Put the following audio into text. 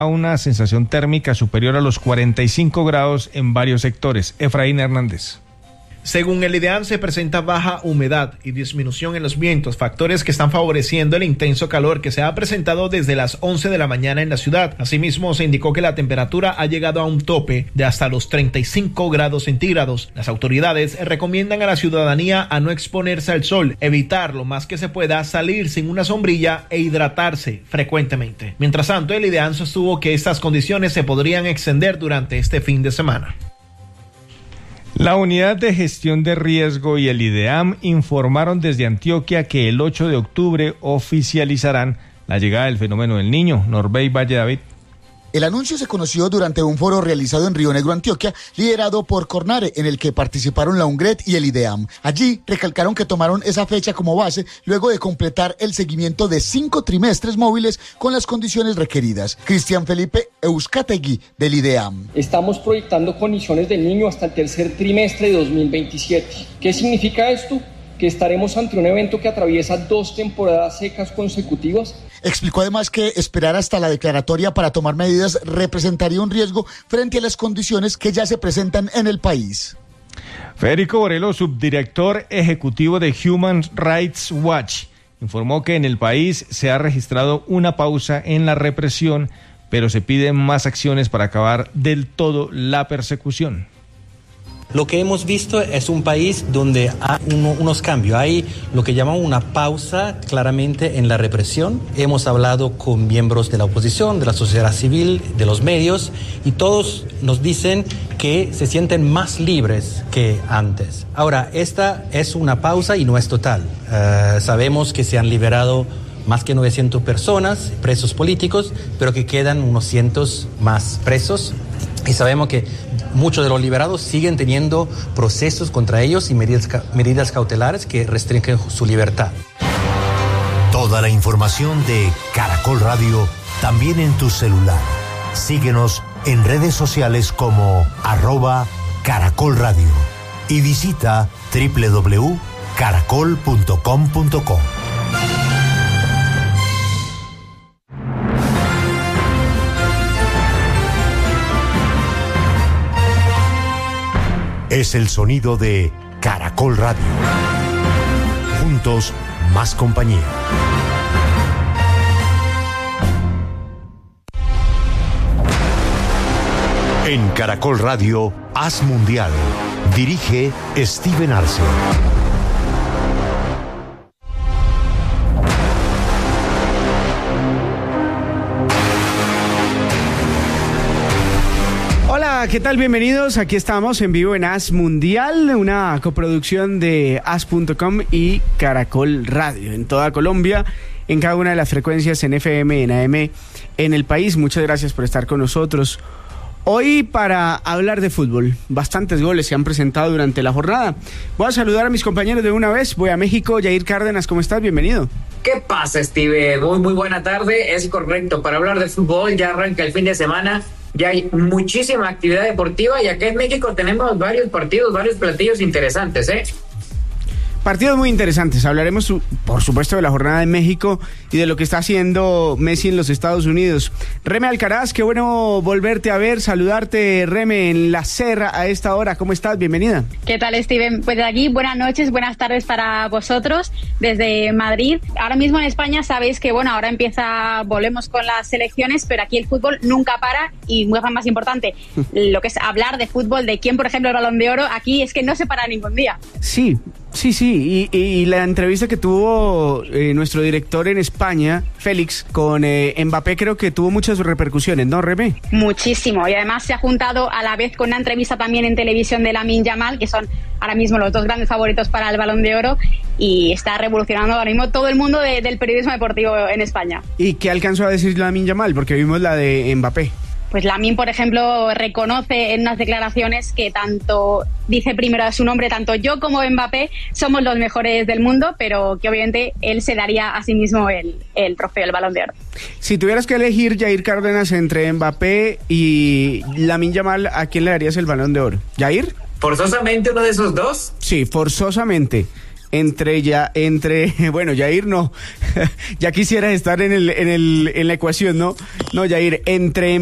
una sensación térmica superior a los 45 grados en varios sectores. Efraín Hernández. Según el IDEAM, se presenta baja humedad y disminución en los vientos, factores que están favoreciendo el intenso calor que se ha presentado desde las 11 de la mañana en la ciudad. Asimismo, se indicó que la temperatura ha llegado a un tope de hasta los 35 grados centígrados. Las autoridades recomiendan a la ciudadanía a no exponerse al sol, evitar lo más que se pueda salir sin una sombrilla e hidratarse frecuentemente. Mientras tanto, el IDEAM sostuvo que estas condiciones se podrían extender durante este fin de semana. La Unidad de Gestión de Riesgo y el IDEAM informaron desde Antioquia que el 8 de octubre oficializarán la llegada del fenómeno del Niño. Norbey Valle David. El anuncio se conoció durante un foro realizado en Río Negro, Antioquia, liderado por Cornare, en el que participaron la UNGRET y el IDEAM. Allí recalcaron que tomaron esa fecha como base luego de completar el seguimiento de 5 trimestres móviles con las condiciones requeridas. Cristian Felipe Euskategui, del IDEAM. Estamos proyectando condiciones del Niño hasta el tercer trimestre de 2027. ¿Qué significa esto? Que estaremos ante un evento que atraviesa 2 temporadas secas consecutivas. Explicó además que esperar hasta la declaratoria para tomar medidas representaría un riesgo frente a las condiciones que ya se presentan en el país. Federico Borelo, subdirector ejecutivo de Human Rights Watch, informó que en el país se ha registrado una pausa en la represión, pero se piden más acciones para acabar del todo la persecución. Lo que hemos visto es un país donde hay unos cambios, hay lo que llaman una pausa claramente en la represión. Hemos hablado con miembros de la oposición, de la sociedad civil, de los medios, y todos nos dicen que se sienten más libres que antes. Ahora, esta es una pausa y no es total. Sabemos que se han liberado más que 900 personas, presos políticos, pero que quedan unos cientos más presos. Y sabemos que muchos de los liberados siguen teniendo procesos contra ellos y medidas cautelares que restringen su libertad. Toda la información de Caracol Radio también en tu celular. Síguenos en redes sociales como @Caracol Radio y visita www.caracol.com.co. Es el sonido de Caracol Radio. Juntos, más compañía. En Caracol Radio, Haz Mundial. Dirige Steven Arce. ¿Qué tal? Bienvenidos. Aquí estamos en vivo en Haz Mundial, una coproducción de Haz.com y Caracol Radio en toda Colombia, en cada una de las frecuencias en FM, en AM, en el país. Muchas gracias por estar con nosotros. Hoy para hablar de fútbol, bastantes goles se han presentado durante la jornada. Voy a saludar a mis compañeros de una vez. Voy a México. Yair Cárdenas, ¿cómo estás? Bienvenido. ¿Qué pasa, Steve? Muy buena tarde. Es correcto, para hablar de fútbol ya arranca el fin de semana. Ya hay muchísima actividad deportiva y acá en México tenemos varios partidos, varios platillos interesantes, Partidos muy interesantes. Hablaremos, por supuesto, de la jornada de México y de lo que está haciendo Messi en los Estados Unidos. Reme Alcaraz, qué bueno volverte a ver, saludarte, Reme, en la Serra a esta hora. ¿Cómo estás? Bienvenida. ¿Qué tal, Steven? Pues de aquí, buenas noches, buenas tardes para vosotros desde Madrid. Ahora mismo en España sabéis que, ahora volvemos con las selecciones, pero aquí el fútbol nunca para y, más importante, lo que es hablar de fútbol, de quién, por ejemplo, el Balón de Oro, aquí es que no se para ningún día. Sí. Y la entrevista que tuvo nuestro director en España, Félix, con Mbappé, creo que tuvo muchas repercusiones, ¿no, Rebe? Muchísimo, y además se ha juntado a la vez con una entrevista también en televisión de Lamine Yamal, que son ahora mismo los dos grandes favoritos para el Balón de Oro, y está revolucionando ahora mismo todo el mundo del periodismo deportivo en España. ¿Y qué alcanzó a decir Lamine Yamal? Porque vimos la de Mbappé. Pues Lamine, por ejemplo, reconoce en unas declaraciones que dice primero a su nombre, tanto yo como Mbappé somos los mejores del mundo, pero que obviamente él se daría a sí mismo el trofeo, el Balón de Oro. Si tuvieras que elegir, Yair Cárdenas, entre Mbappé y Lamine Yamal, ¿a quién le darías el Balón de Oro? ¿Yair? ¿Forzosamente uno de esos dos? Sí, forzosamente. bueno, Jair no, ya quisieras estar en la ecuación, ¿no? No, Jair, entre